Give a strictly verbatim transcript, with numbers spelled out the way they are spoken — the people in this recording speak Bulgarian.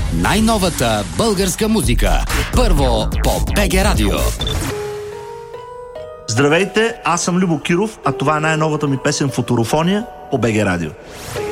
Най-новата българска музика. Първо по БГ Радио. Здравейте, аз съм Любо Киров, а това е най-новата ми песен "Футурофония" по БГ Радио.